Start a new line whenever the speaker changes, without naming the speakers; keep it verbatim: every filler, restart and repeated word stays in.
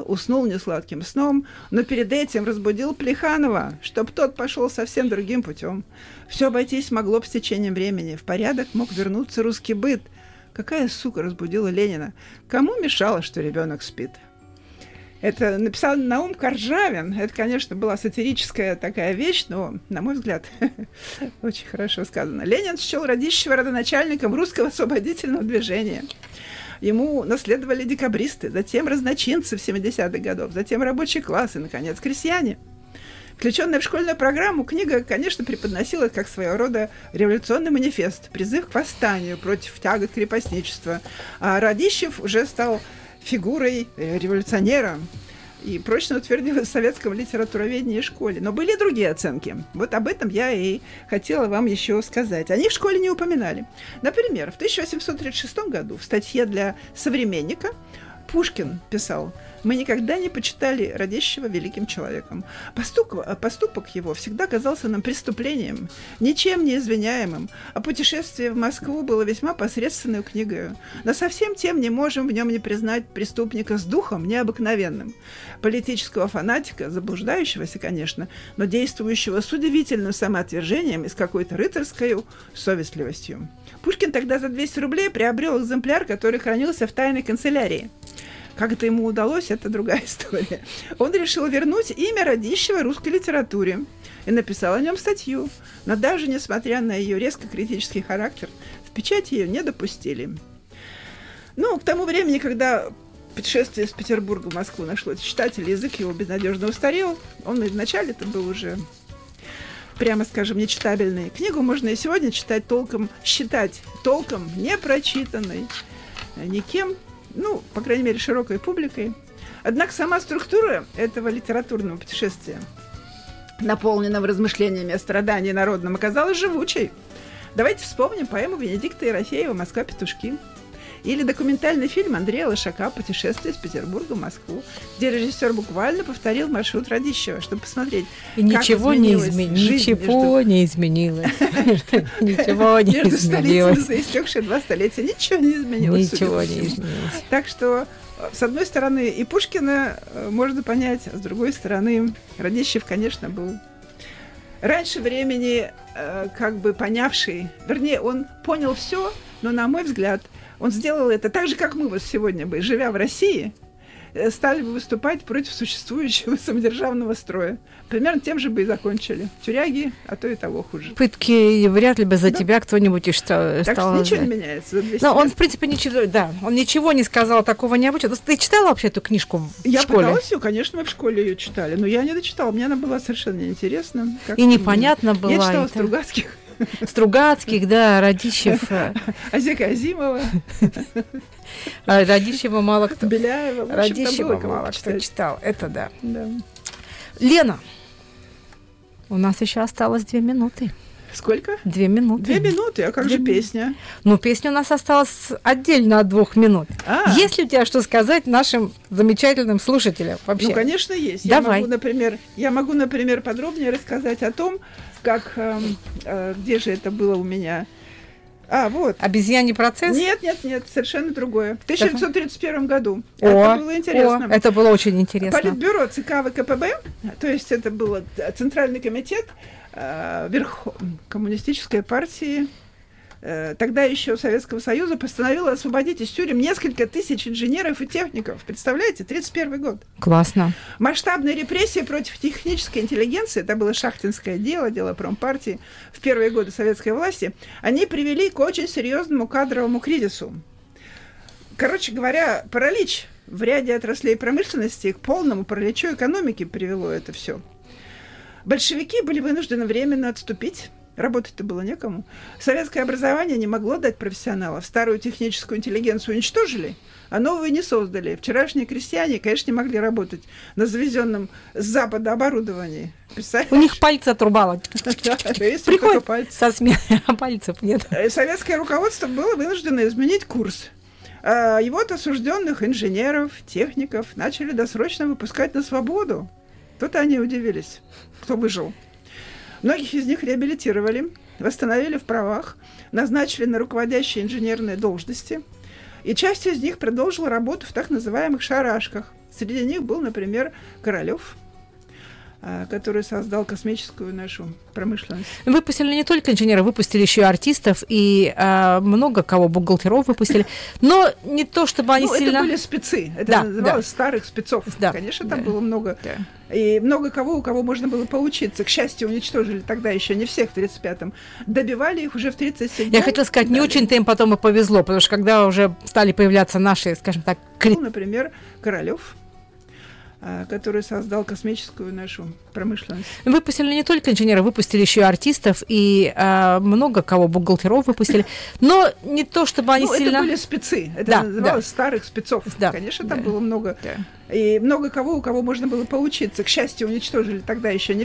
устал, уснул несладким сном, но перед этим разбудил Плеханова, чтоб тот пошел совсем другим путем. Все обойтись могло б с течением времени, в порядок мог вернуться русский быт. Какая сука разбудила Ленина? Кому мешало, что ребенок спит? Это написал Наум Коржавин. Это, конечно, была сатирическая такая вещь, но, на мой взгляд, очень хорошо сказано. Ленин счел Радищева родоначальником русского освободительного движения. Ему наследовали декабристы, затем разночинцы в семидесятых годах, затем рабочий класс и, наконец, крестьяне. Включенная в школьную программу, книга, конечно, преподносилась как своего рода революционный манифест, призыв к восстанию против тягот крепостничества. А Радищев уже стал фигурой революционера и прочно утвердилась в советском литературоведении и школе. Но были и другие оценки. Вот об этом я и хотела вам еще сказать. Они в школе не упоминали. Например, в тысяча восемьсот тридцать шестом году в статье для «Современника» Пушкин писал: «Мы никогда не почитали Радищева великим человеком. Поступок, поступок его всегда казался нам преступлением, ничем не извиняемым, а путешествие в Москву было весьма посредственной книгой. Но совсем тем не можем в нем не признать преступника с духом необыкновенным, политического фанатика, заблуждающегося, конечно, но действующего с удивительным самоотвержением и с какой-то рыцарской совестливостью». Пушкин тогда за двести рублей приобрел экземпляр, который хранился в тайной канцелярии. Как это ему удалось, это другая история. Он решил вернуть имя Радищева русской литературе и написал о нем статью. Но даже несмотря на ее резко критический характер, в печать ее не допустили. Ну, к тому времени, когда путешествие из Петербурга в Москву нашло читателей, язык его безнадежно устарел. Он изначально-то был уже, прямо скажем, нечитабельный. Книгу можно и сегодня читать толком, считать толком непрочитанной никем, ну, по крайней мере, широкой публикой. Однако сама структура этого литературного путешествия, наполненного размышлениями о страдании народном, оказалась живучей. Давайте вспомним поэму Венедикта Ерофеева «Москва-петушки» или документальный фильм Андрея Лошака «Путешествие из Петербурга в Москву», где режиссер буквально повторил маршрут Радищева, чтобы посмотреть,
и ничего не изменилось. Ничего не изменилось. Ничего не изменилось. Между столицами
за истекшие два столетия ничего не изменилось.
Ничего не изменилось.
Так что, с одной стороны, и Пушкина можно понять, а с другой стороны, Радищев, конечно, был раньше времени как бы понявший, вернее, он понял все, но, на мой взгляд, он сделал это так же, как мы вот сегодня бы, живя в России, стали бы выступать против существующего самодержавного строя. Примерно тем же бы и закончили. Тюряги, а то и того хуже.
Пытки вряд ли бы за да. тебя кто-нибудь и что
так
стал...
Так что ничего не меняется.
Но он, в принципе, ничего, да, он ничего не сказал такого необычного. Ты читала вообще эту книжку в
я
школе?
Я пыталась ее, конечно, мы в школе ее читали, но я не дочитала. Мне она была совершенно неинтересна.
И непонятно было.
Я читала
это...
Стругацких.
Стругацких, да, Радищев.
Азека Азимова.
Радищева мало кто.
Беляева.
Радищева мало кто читал. Это да.
да.
Лена, у нас еще осталось две минуты.
Сколько?
Две минуты.
Две минуты? А как
Две
же
мин...
песня?
Ну, песня у нас осталась отдельно от двух минут. А. Есть ли у тебя что сказать нашим замечательным слушателям вообще?
Ну, конечно, есть.
Давай.
Я могу, например, я могу, например, подробнее рассказать о том, как, э, э, где же это было у меня? А, вот.
Обезьяний процесс?
Нет, нет, нет, совершенно другое. В тысяча девятьсот тридцать первом году.
О,
это было интересно.
О, это было очень интересно.
Политбюро ЦК ВКПБ, то есть это был Центральный комитет э, верх... Коммунистической партии, э, тогда еще Советского Союза, постановило освободить из тюрем несколько тысяч инженеров и техников. Представляете? тридцать первый год.
Классно.
Масштабные репрессии против технической интеллигенции, это было шахтинское дело, дело промпартии, в первые годы советской власти, они привели к очень серьезному кадровому кризису. Короче говоря, паралич в ряде отраслей промышленности к полному параличу экономики привело это все. Большевики были вынуждены временно отступить. Работать-то было некому. Советское образование не могло дать профессионалов. Старую техническую интеллигенцию уничтожили, а новую не создали. Вчерашние крестьяне, конечно, не могли работать на завезенном с запада оборудовании.
У них пальцы отрубало.
Приходит
со смены, а пальцев нет.
Советское руководство было вынуждено изменить курс. И вот осужденных инженеров, техников начали досрочно выпускать на свободу. Тут они удивились, кто выжил. Многих из них реабилитировали, восстановили в правах, назначили на руководящие инженерные должности, и часть из них продолжила работу в так называемых шарашках. Среди них был, например, Королёв, который создал космическую нашу промышленность.
Выпустили не только инженеров, выпустили еще и артистов, и а, много кого, бухгалтеров выпустили. Но не то, чтобы они
ну,
сильно...
это были спецы. Это
да,
называлось
да.
старых спецов.
Да,
Конечно, там
да,
было много...
Да.
И много кого, у кого можно было поучиться. К счастью, уничтожили тогда еще не всех в тридцать пятом. Добивали их уже в тридцать седьмом.
Я хотела сказать, не очень-то им потом и повезло, потому что когда уже стали появляться наши, скажем так...
Кри... Например, Королёв, который создал космическую нашу промышленность.
Выпустили не только инженеров, выпустили еще и артистов, и а, много кого, бухгалтеров выпустили. Но не то, чтобы они
ну,
сильно...
это были спецы. Это
да,
называлось
да.
старых спецов.
Да,
Конечно,
да,
там было много...
Да.
И много кого, у кого можно было поучиться. К счастью, уничтожили тогда еще не